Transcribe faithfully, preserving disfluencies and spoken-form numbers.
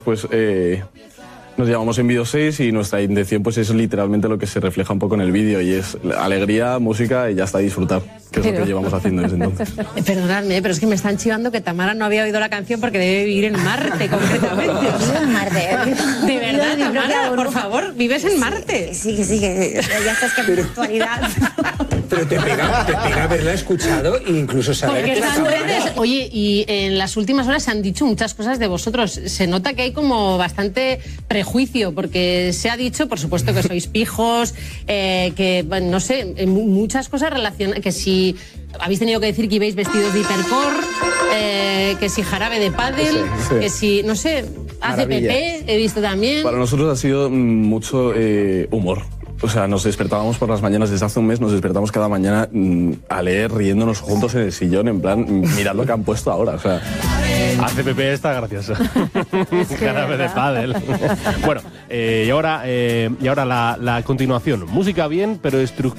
Pues eh, nos llamamos Envido seis y nuestra intención pues es literalmente lo que se refleja un poco en el vídeo y es alegría, música y ya está, disfrutar, que es pero... lo que llevamos haciendo desde entonces. Perdonadme, pero es que me están chivando que Tamara no había oído la canción porque debe vivir en Marte, concretamente. Vivo en Marte. De verdad, Tamara, por favor, vives en Marte. Sí, que sí, que ya estás que en actualidad. Pero te pega, te pega haberla escuchado e incluso saber porque que están redes. Oye, y en las últimas horas se han dicho muchas cosas de vosotros. Se nota que hay como bastante prejuicio, porque se ha dicho, por supuesto, que sois pijos, eh, que, bueno, no sé, muchas cosas relacionadas, que si habéis tenido que decir que ibais vestidos de hipercore, eh, que si jarabe de pádel, sí, sí. que si, no sé, A C P P, he visto también. Para nosotros ha sido mucho eh, humor. O sea, nos despertábamos por las mañanas, desde hace un mes nos despertamos cada mañana mmm, a leer, riéndonos juntos en el sillón, en plan, mirad lo que han puesto ahora, o sea... A C P P está graciosa. Jarabe de pádel. Bueno, eh, y ahora, eh, y ahora la, la continuación. Música bien, pero estructura...